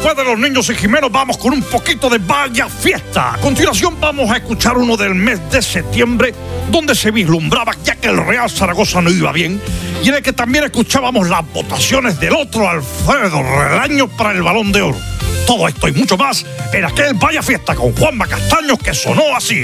después de Los Niños y Jimeros, vamos con un poquito de Vaya Fiesta. A continuación vamos a escuchar uno del mes de septiembre, donde se vislumbraba ya que el Real Zaragoza no iba bien, y en el que también escuchábamos las votaciones del otro Alfredo Relaño para el Balón de Oro. Todo esto y mucho más en aquel Vaya Fiesta con Juanma Castaños, que sonó así.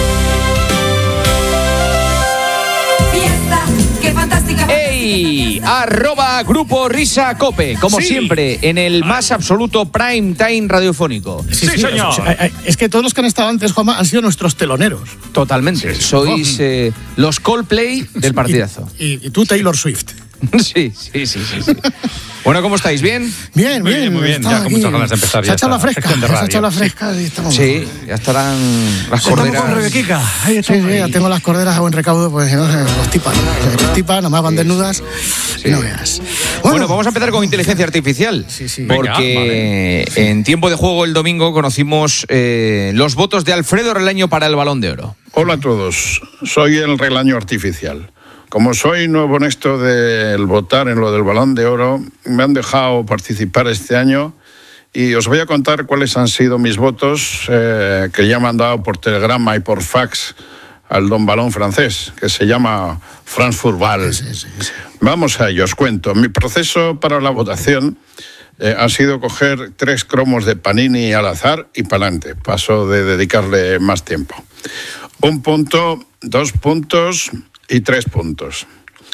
¡Ey! @Grupo Risa Cope, como siempre, en el más absoluto prime time radiofónico. Sí, señor. Es que todos los que han estado antes, Juanma, han sido nuestros teloneros. Totalmente. Sois los Coldplay del partidazo. Y tú, Taylor Swift. Sí. Bueno, ¿cómo estáis? ¿Bien? Bien. Muy bien. Ya con muchas ganas de empezar. Se ha echado la fresca. Y estamos sí, ya estarán las corderas. Estamos con Rebequica. Sí, ya tengo las corderas a buen recaudo, pues no sé, los tipan, nada más van desnudas. Sí. No veas. Bueno, vamos a empezar con inteligencia artificial. Sí. Porque en tiempo de juego el domingo conocimos los votos de Alfredo Relaño para el Balón de Oro. Hola a todos, soy el Relaño Artificial. Como soy nuevo en esto del votar en lo del Balón de Oro, me han dejado participar este año y os voy a contar cuáles han sido mis votos que ya me han dado por telegrama y por fax al don Balón francés, que se llama France Football. Sí. Vamos a ello, os cuento. Mi proceso para la votación ha sido coger 3 cromos de Panini al azar y pa'lante. Paso de dedicarle más tiempo. 1 punto, 2 puntos... y 3 puntos.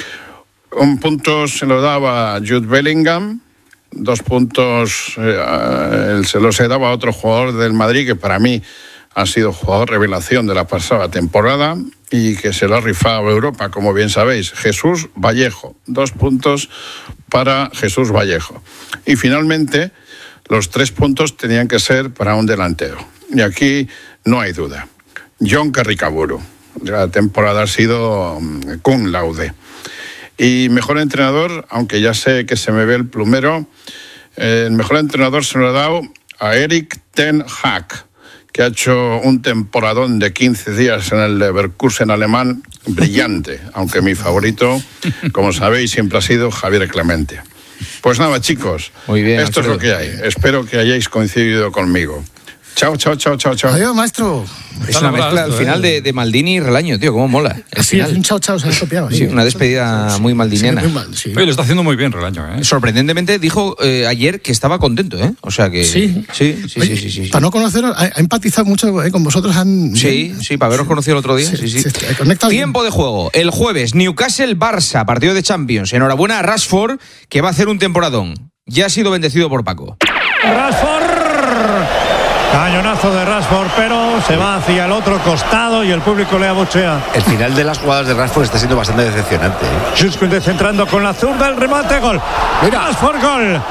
1 punto se lo daba a Jude Bellingham, 2 puntos se los he dado a otro jugador del Madrid que para mí ha sido jugador revelación de la pasada temporada y que se lo ha rifado a Europa, como bien sabéis, Jesús Vallejo. 2 puntos para Jesús Vallejo. Y finalmente, los 3 puntos tenían que ser para un delantero. Y aquí no hay duda. John Carricaburu. La temporada ha sido cum laude. Y mejor entrenador, aunque ya sé que se me ve el plumero, el mejor entrenador se lo ha dado a Erik ten Hag, que ha hecho un temporadón de 15 días en el Leverkusen alemán brillante, aunque mi favorito, como sabéis, siempre ha sido Javier Clemente. Pues nada, chicos, muy bien, esto Alfredo. Es lo que hay. Espero que hayáis coincidido conmigo. Chao. Adiós, maestro. Es una mezcla al final de Maldini y Relaño, tío, cómo mola. Sí, es un chao, se ha copiado. Sí, una despedida muy maldiniana. Sí. Oye, lo está haciendo muy bien Relaño, ¿eh? Sorprendentemente dijo ayer que estaba contento, ¿eh? O sea que... Sí. Sí. Para no conoceros, ha empatizado mucho con vosotros. Sí, para haberos conocido el otro día. Sí. Tiempo de juego. El jueves, Newcastle-Barça, partido de Champions. Enhorabuena a Rashford, que va a hacer un temporadón. Ya ha sido bendecido por Paco. Rashford. Cañonazo de Rashford, pero se va hacia el otro costado y el público le abuchea. El final de las jugadas de Rashford está siendo bastante decepcionante. Jusquinte centrando con la zurda, el remate, gol. Mira. Rashford, gol.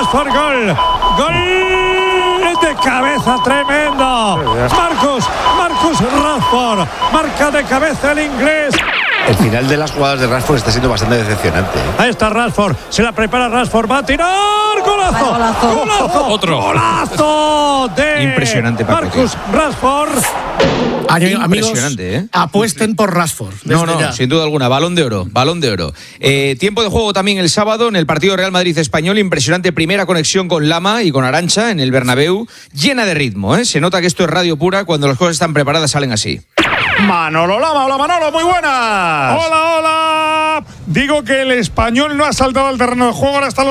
Gol de cabeza, tremendo. Marcus Rashford, marca de cabeza el inglés. El final de las jugadas de Rashford está siendo bastante decepcionante. Ahí está Rashford, se la prepara Rashford, va a tirar, golazo. Otro Golazo de impresionante, Paco, Marcus Rashford. Impresionante, amigos, apuesten por Rashford. No, sin duda alguna, Balón de Oro. Tiempo de juego también el sábado en el partido Real Madrid-Español. Impresionante primera conexión con Lama y con Arantxa en el Bernabéu, llena de ritmo, ¿eh? Se nota que esto es radio pura, cuando las cosas están preparadas salen así. Manolo Lama, hola Manolo, muy buenas. Hola. Digo que el Español no ha saltado al terreno de juego, ahora está